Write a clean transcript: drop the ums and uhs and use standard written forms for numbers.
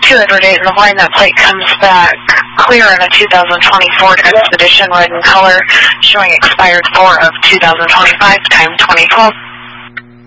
208 in the morning, that plate comes back clear in a 2020 Ford Expedition, red in color, showing expired 4 of 2025, time 2012.